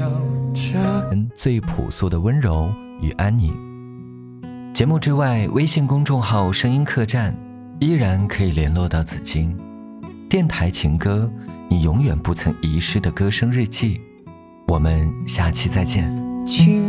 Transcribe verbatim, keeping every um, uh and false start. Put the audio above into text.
最朴素的温柔与安宁。节目之外，微信公众号声音客栈依然可以联络到紫金。电台情歌，你永远不曾遗失的歌声日记。我们下期再见。